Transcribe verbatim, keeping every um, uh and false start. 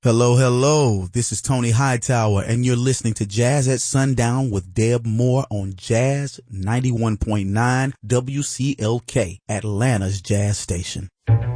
Hello, hello. This is Tony Hightower, and you're listening to Jazz at Sundown with Deb Moore on Jazz ninety-one point nine W C L K, Atlanta's Jazz Station.